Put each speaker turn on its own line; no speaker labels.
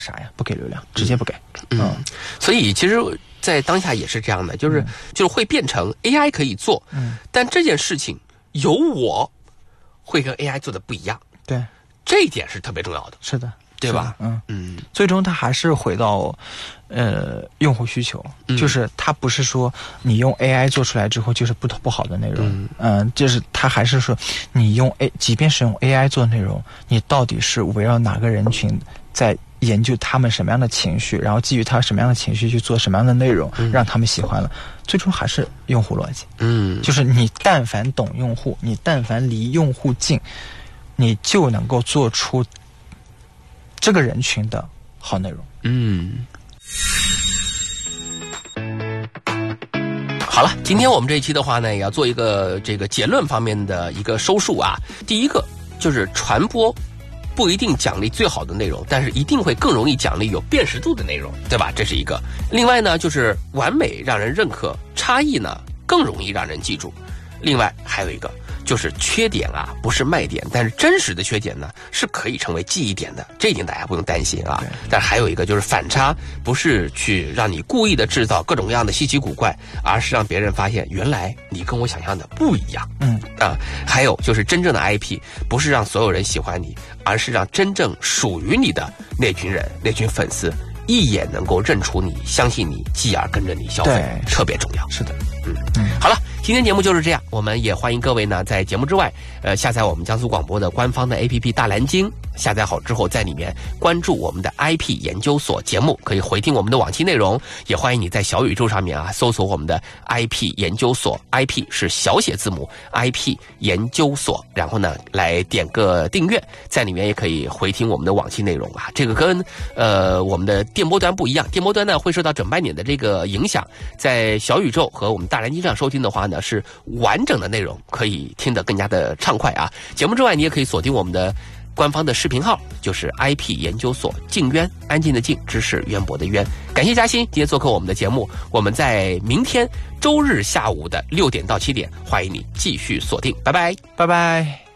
啥呀？不给流量，直接不给。
所以其实在当下也是这样的，就是会变成 AI 可以做，但这件事情由我会跟 AI 做的不一样。
对，
这一点是特别重要的。
是的，
对吧？
最终它还是回到用户需求，就是它不是说你用 AI 做出来之后就是不好的内容，就是它还是说你即便是用 AI 做内容，你到底是围绕哪个人群在研究他们什么样的情绪，然后基于他什么样的情绪去做什么样的内容，让他们喜欢了，最终还是用户逻辑。就是你但凡懂用户，你但凡离用户近，你就能够做出这个人群的好内容。
好了，今天我们这一期的话呢，也要做一个这个结论方面的一个收束啊。第一个就是传播不一定奖励最好的内容，但是一定会更容易奖励有辨识度的内容，对吧？这是一个。另外呢，就是完美让人认可，差异呢更容易让人记住。另外还有一个就是缺点啊不是卖点，但是真实的缺点呢是可以成为记忆点的，这一点大家不用担心啊。但还有一个就是反差不是去让你故意的制造各种各样的稀奇古怪，而是让别人发现原来你跟我想象的不一样。还有就是真正的 IP 不是让所有人喜欢你，而是让真正属于你的那群人那群粉丝一眼能够认出你，相信你，继而跟着你消费，特别重要。
是的。
好了，今天节目就是这样。我们也欢迎各位呢在节目之外下载我们江苏广播的官方的 APP 大蓝鲸，下载好之后在里面关注我们的 IP 研究所节目，可以回听我们的往期内容。也欢迎你在小宇宙上面啊搜索我们的 IP 研究所， IP 是小写字母 IP 研究所，然后呢来点个订阅，在里面也可以回听我们的往期内容啊。这个跟我们的电波端不一样，电波端呢会受到整半点的这个影响，在小宇宙和我们大蓝鲸上收听的话呢是完整的内容，可以听得更加的畅快啊。节目之外你也可以锁定我们的官方的视频号，就是 IP 研究所静渊，安静的静，知识渊博的渊。感谢嘉欣今天做客我们的节目，我们在明天周日下午的6点到7点，欢迎你继续锁定，拜拜，
拜拜。